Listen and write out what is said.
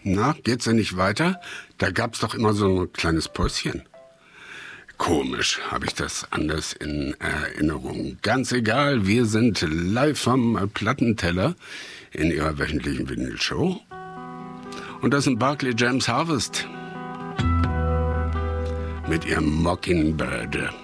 Na, geht's denn nicht weiter? Da gab's doch immer so ein kleines Päuschen. Komisch, habe ich das anders in Erinnerung. Ganz egal, wir sind live vom Plattenteller in ihrer wöchentlichen Vinyl-Show. Und das sind Barclay James Harvest mit ihrem Mockingbird.